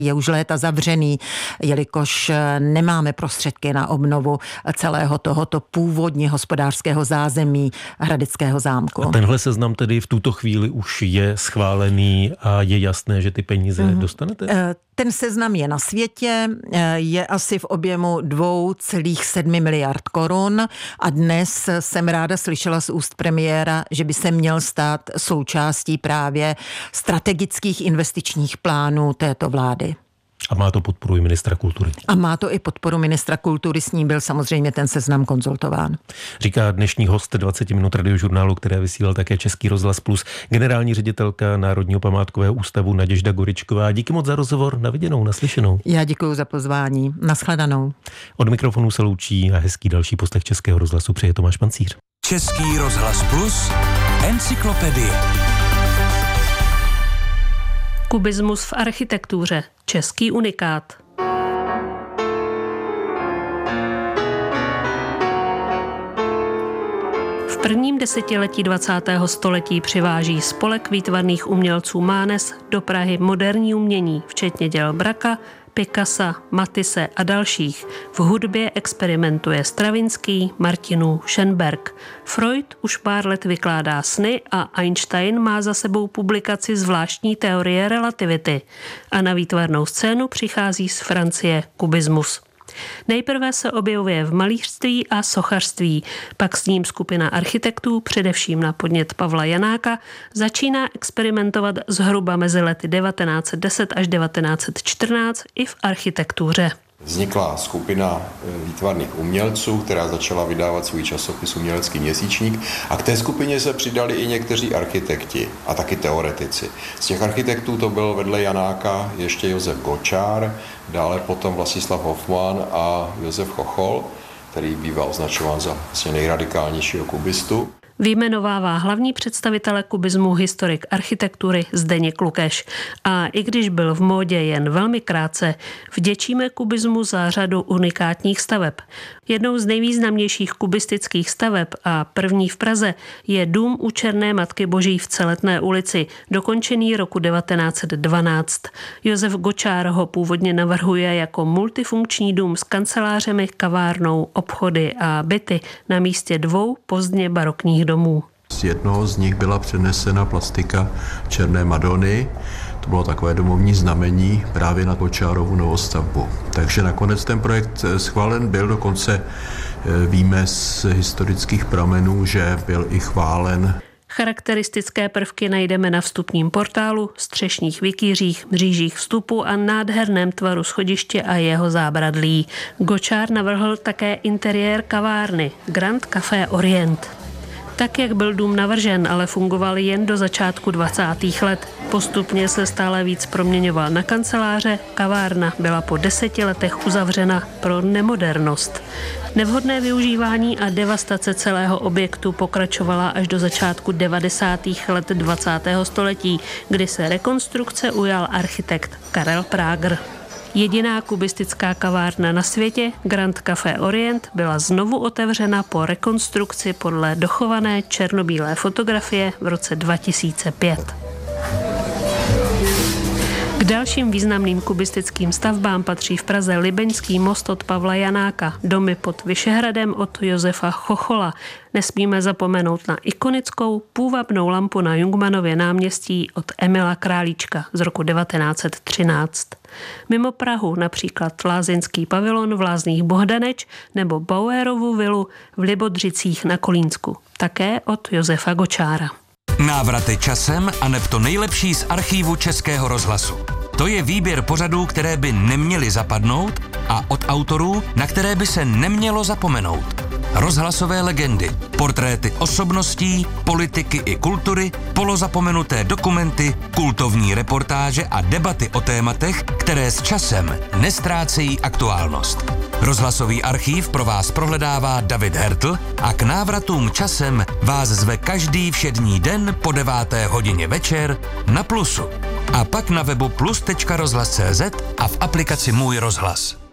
Je už léta zavřený, jelikož nemáme prostředky na obnovu celého tohoto původně hospodářského zázemí Hradeckého zámku. A tenhle seznam tedy v tuto chvíli už je schválený a je jasné, že ty peníze dostanete? Ten seznam je na světě, je asi v objemu 2,7 miliard korun a dnes jsem ráda slyšela z úst premiéra, že by se měl stát součástí právě strategických investičních plánů této vlády. A má to podporu i ministra kultury. A má to i podporu ministra kultury, s ním byl samozřejmě ten seznam konzultován. Říká dnešní host 20 minut radiožurnálu, které vysílal také Český rozhlas Plus, generální ředitelka Národního památkového ústavu Naděžda Goričková. Díky moc za rozhovor, na viděnou, naslyšenou. Já děkuji za pozvání, nashledanou. Od mikrofonu se loučí a hezký další poslech Českého rozhlasu přeje Tomáš Pancíř. Český rozhlas Plus, encyklopedie. Kubismus v architektuře. Český unikát. V prvním desetiletí 20. století přiváží spolek výtvarných umělců Mánes do Prahy moderní umění, včetně děl Bracka, Picassa, Matisse a dalších. V hudbě experimentuje Stravinský, Martinů, Schönberg. Freud už pár let vykládá sny a Einstein má za sebou publikaci zvláštní teorie relativity. A na výtvarnou scénu přichází z Francie kubismus. Nejprve se objevuje v malířství a sochařství, pak s ním skupina architektů, především na podnět Pavla Janáka, začíná experimentovat zhruba mezi lety 1910 až 1914 i v architektuře. Vznikla skupina výtvarných umělců, která začala vydávat svůj časopis Umělecký měsíčník a k té skupině se přidali i někteří architekti a taky teoretici. Z těch architektů to byl vedle Janáka ještě Josef Gočár, dále potom Vlastislav Hofmann a Josef Chochol, který býval označován za vlastně nejradikálnějšího kubistu. Vyjmenovává hlavní představitele kubismu historik architektury Zdeněk Lukeš. A i když byl v módě jen velmi krátce, vděčíme kubismu za řadu unikátních staveb. Jednou z nejvýznamnějších kubistických staveb a první v Praze je dům u Černé Matky Boží v Celetné ulici, dokončený roku 1912. Josef Gočár ho původně navrhuje jako multifunkční dům s kancelářemi, kavárnou, obchody a byty na místě 2 pozdně barokních domů. Z jednoho z nich byla přenesena plastika Černé Madony. To bylo takové domovní znamení právě na Gočárovu novostavbu. Takže nakonec ten projekt schválen byl, dokonce víme z historických pramenů, že byl i chválen. Charakteristické prvky najdeme na vstupním portálu, střešních vikýřích, mřížích vstupu a nádherném tvaru schodiště a jeho zábradlí. Gočár navrhl také interiér kavárny Grand Café Orient. Tak, jak byl dům navržen, ale fungoval jen do začátku 20. let. Postupně se stále víc proměňoval na kanceláře, kavárna byla po 10 letech uzavřena pro nemodernost. Nevhodné využívání a devastace celého objektu pokračovala až do začátku 90. let 20. století, kdy se rekonstrukce ujal architekt Karel Prager. Jediná kubistická kavárna na světě, Grand Café Orient, byla znovu otevřena po rekonstrukci podle dochované černobílé fotografie v roce 2005. K dalším významným kubistickým stavbám patří v Praze Libeňský most od Pavla Janáka, domy pod Vyšehradem od Josefa Chochola. Nesmíme zapomenout na ikonickou půvabnou lampu na Jungmannově náměstí od Emila Králíčka z roku 1913. Mimo Prahu například Lázeňský pavilon v Lázních Bohdaneč nebo Bauerovu vilu v Libodřicích na Kolínsku, také od Josefa Gočára. Návraty časem a neb to nejlepší z archívu Českého rozhlasu. To je výběr pořadů, které by neměly zapadnout a od autorů, na které by se nemělo zapomenout. Rozhlasové legendy, portréty osobností, politiky i kultury, polozapomenuté dokumenty, kultovní reportáže a debaty o tématech, které s časem nestrácejí aktuálnost. Rozhlasový archív pro vás prohledává David Hertl a k návratům časem vás zve každý všední den po 9. hodině večer na Plusu. A pak na webu plus.rozhlas.cz a v aplikaci Můj rozhlas.